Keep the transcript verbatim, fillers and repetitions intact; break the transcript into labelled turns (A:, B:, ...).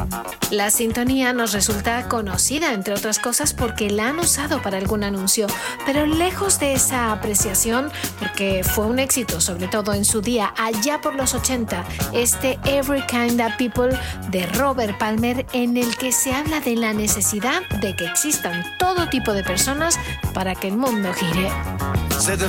A: La sintonía nos resulta conocida, entre otras cosas, porque la han usado para algún anuncio, pero lejos de esa apreciación, porque fue un éxito, sobre todo en su día, allá por los ochenta, este Every Kind of People de Robert Palmer, en el que se habla de la necesidad de que existan todo tipo de personas para que el mundo gire.